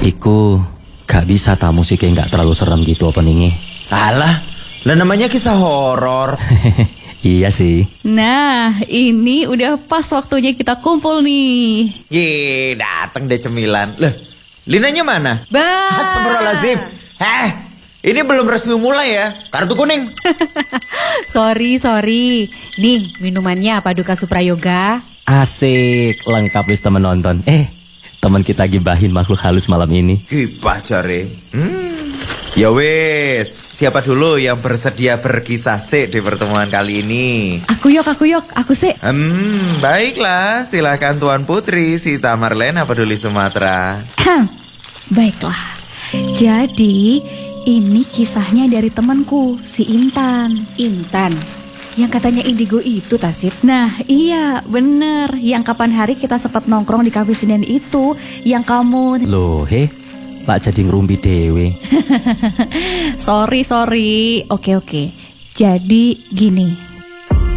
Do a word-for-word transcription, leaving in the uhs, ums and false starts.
Iku gak bisa ta musiknya gak terlalu serem gitu openingnya. Alah, lah namanya kisah horor. Iya sih. Nah, ini udah pas waktunya kita kumpul nih. Ye, dateng deh cemilan. Lah, Linanya mana? Bah. Astagfirullahaladzim. Eh, ini belum resmi mulai ya. Kartu kuning. Sorry, sorry. Nih, minumannya Paduka Suprayoga. Asik, lengkap wis temen nonton. Eh, teman kita gibahin makhluk halus malam ini. Gibah jare. Hmm. Ya wis, siapa dulu yang bersedia berkisah sih di pertemuan kali ini? Aku yok, aku yok, aku sih. Hmm, baiklah, silakan Tuan Putri Sita Marlena Peduli Sumatera. Baiklah. Jadi, ini kisahnya dari temanku, si Intan. Intan? Yang katanya indigo itu, Tasit. Nah, iya, bener. Yang kapan hari kita sempat nongkrong di kafe Sinden itu, yang kamu... Loh, he, lak jadi ngerumpi dewe. Sorry, sorry. Oke, oke. Jadi gini,